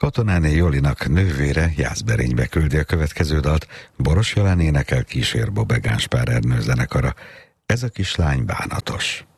Katonáné Jolinak nővére Jászberénybe küldi a következő dalt, Boros Jolán énekel, kísér Bobegán Spár Ernő zenekara. Ez a kislány bánatos.